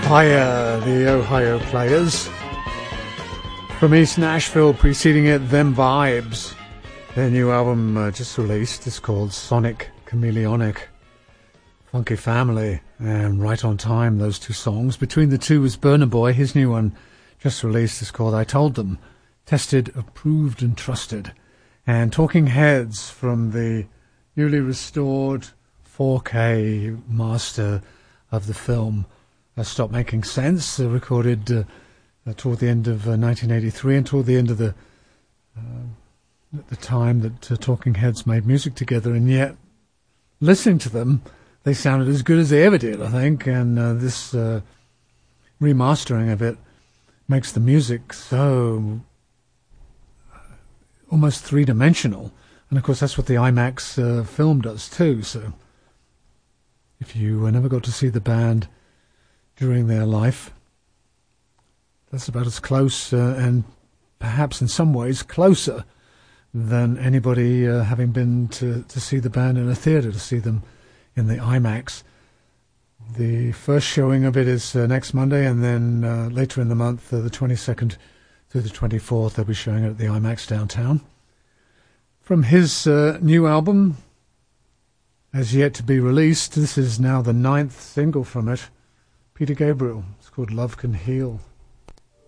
Hiya, the Ohio Players. From East Nashville, preceding it, Them Vibes. Their new album just released is called Sonic Chameleonic. Funky Family and Right on Time, those two songs. Between the two was Burna Boy. His new one just released is called I Told Them. Tested, approved and trusted. And Talking Heads from the newly restored 4K master of the film Stop Making Sense, recorded toward the end of 1983 and toward the end of the time that Talking Heads made music together, and yet listening to them they sounded as good as they ever did, I think, and this remastering of it makes the music so almost three-dimensional, and of course that's what the IMAX film does too. So if you never got to see the band during their life, that's about as close and perhaps in some ways closer than anybody having been to see the band in a theatre, to see them in the IMAX. The first showing of it is next Monday, and then later in the month, the 22nd through the 24th, they'll be showing it at the IMAX downtown. From his new album, as yet to be released, this is now the 9th single from it, Peter Gabriel. It's called Love Can Heal.